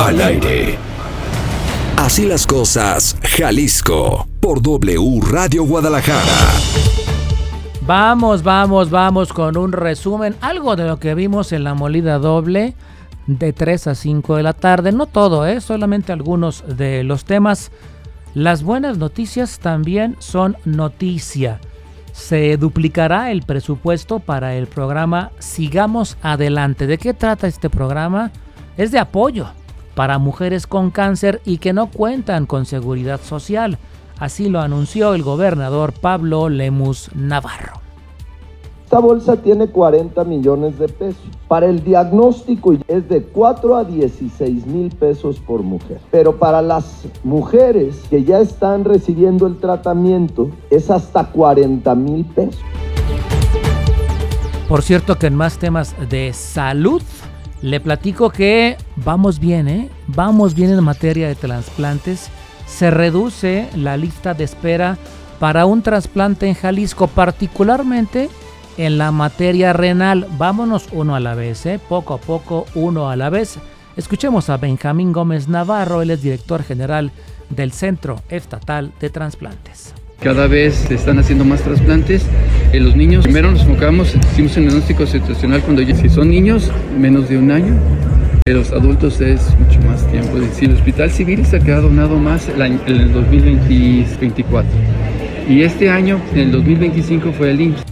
Al aire. Así las cosas, Jalisco, por W Radio Guadalajara. Vamos con un resumen, algo de lo que vimos en la molida doble de 3 a 5 de la tarde. No todo, solamente algunos de los temas. Las buenas noticias también son noticia. Se duplicará el presupuesto para el programa Sigamos Adelante. ¿De qué trata este programa? Es de apoyo para mujeres con cáncer y que no cuentan con seguridad social. Así lo anunció el gobernador Pablo Lemus Navarro. Esta bolsa tiene 40 millones de pesos. Para el diagnóstico es de 4 a 16 mil pesos por mujer. Pero para las mujeres que ya están recibiendo el tratamiento es hasta 40 mil pesos. Por cierto que en más temas de salud, le platico que vamos bien, Vamos bien en materia de trasplantes. Se reduce la lista de espera para un trasplante en Jalisco, particularmente en la materia renal. Vámonos uno a la vez, poco a poco, uno a la vez. Escuchemos a Benjamín Gómez Navarro, él es director general del Centro Estatal de Trasplantes. Cada vez se están haciendo más trasplantes. En los niños, primero nos enfocamos, hicimos un diagnóstico situacional cuando ya si son niños, menos de un año. En los adultos es mucho más tiempo. Si el Hospital Civil se ha donado más en el 2024. Y este año, en el 2025, fue el IMSS.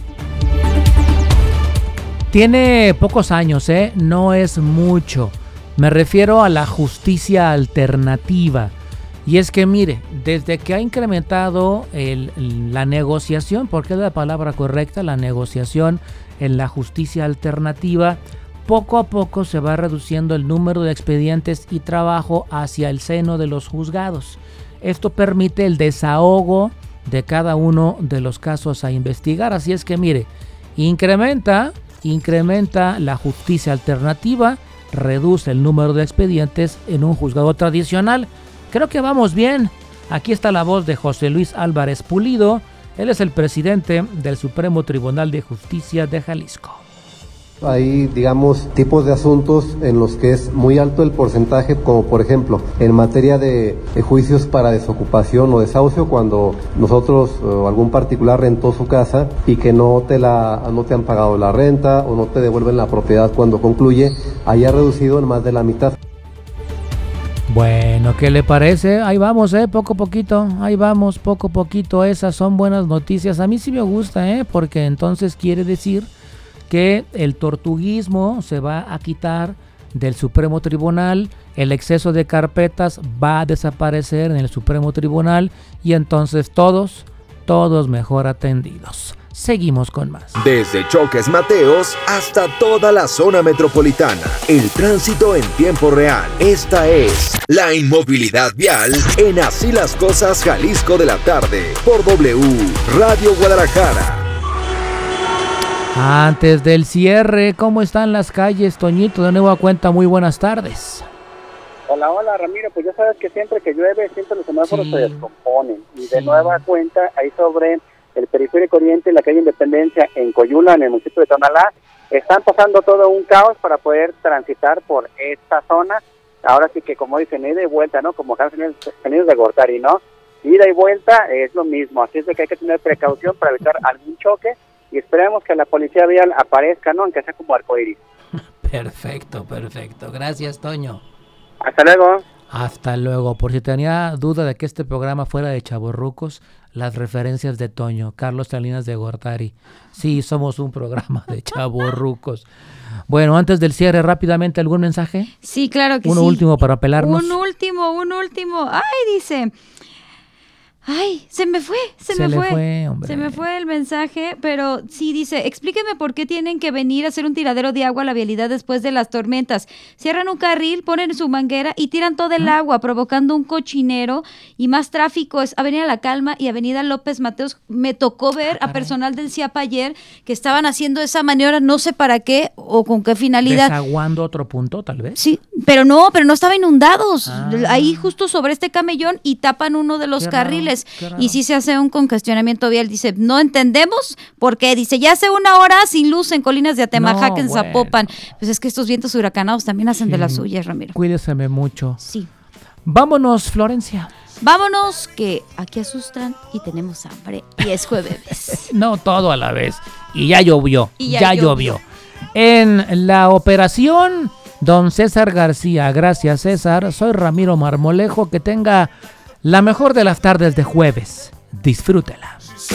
Tiene pocos años, no es mucho. Me refiero a la justicia alternativa. Y es que mire, desde que ha incrementado la negociación, porque es la palabra correcta, la negociación en la justicia alternativa, poco a poco se va reduciendo el número de expedientes y trabajo hacia el seno de los juzgados. Esto permite el desahogo de cada uno de los casos a investigar. Así es que mire, incrementa la justicia alternativa, reduce el número de expedientes en un juzgado tradicional. Creo que vamos bien. Aquí está la voz de José Luis Álvarez Pulido. Él es el presidente del Supremo Tribunal de Justicia de Jalisco. Hay, digamos, tipos de asuntos en los que es muy alto el porcentaje, como por ejemplo, en materia de juicios para desocupación o desahucio, cuando nosotros o algún particular rentó su casa y que no te han pagado la renta o no te devuelven la propiedad cuando concluye, ahí ha reducido en más de la mitad. Bueno, ¿qué le parece? Ahí vamos, poco a poquito, ahí vamos, poco a poquito. Esas son buenas noticias. A mí sí me gusta, porque entonces quiere decir que el tortuguismo se va a quitar del Supremo Tribunal, el exceso de carpetas va a desaparecer en el Supremo Tribunal y entonces todos mejor atendidos. Seguimos con más. Desde Choques Mateos hasta toda la zona metropolitana, el tránsito en tiempo real. Esta es la inmovilidad vial en Así las Cosas Jalisco de la tarde, por W Radio Guadalajara. Antes del cierre, ¿cómo están las calles, Toñito? De nueva cuenta, muy buenas tardes. Hola, Ramiro, pues ya sabes que siempre que llueve, siempre los semáforos se descomponen. Y de nueva cuenta, ahí sobre el periférico oriente, en la calle Independencia, en Coyula, en el municipio de Tonalá, están pasando todo un caos para poder transitar por esta zona. Ahora sí que, como dicen, ida y vuelta, ¿no? Como acá en Sonidos de Gortari, ¿no? Ida y vuelta es lo mismo, así es de que hay que tener precaución para evitar algún choque. Y esperemos que la policía vial aparezca, ¿no? Aunque sea como arcoíris. Perfecto. Gracias, Toño. Hasta luego. Hasta luego. Por si tenía duda de que este programa fuera de chavorrucos, las referencias de Toño, Carlos Salinas de Gortari. Sí, somos un programa de chavorrucos. Bueno, antes del cierre, rápidamente, ¿algún mensaje? Sí, claro que sí. Uno último para pelarnos. Un último. Ay, dice... Ay, se me fue. Hombre. Se me fue el mensaje, pero sí dice, explíqueme por qué tienen que venir a hacer un tiradero de agua a la vialidad después de las tormentas. Cierran un carril, ponen su manguera y tiran todo el agua, provocando un cochinero y más tráfico. Es Avenida La Calma y Avenida López Mateos. Me tocó ver a personal del CIAP ayer que estaban haciendo esa maniobra, no sé para qué o con qué finalidad. ¿Desaguando otro punto, tal vez? Sí, pero no estaban inundados. Ahí justo sobre este camellón y tapan uno de los carriles. Ángeles. Y sí se hace un congestionamiento vial. Dice, no entendemos por qué. Dice, ya hace una hora sin luz en Colinas de Atemajac, en Zapopan. Pues es que estos vientos huracanados también hacen de las suyas, Ramiro. Cuídeseme mucho. Sí. Vámonos, Florencia. Vámonos, que aquí asustan y tenemos hambre. Y es jueves. No todo a la vez. Y ya llovió. Y ya llovió. En la operación, don César García. Gracias, César. Soy Ramiro Marmolejo. Que tenga la mejor de las tardes de jueves. Disfrútela.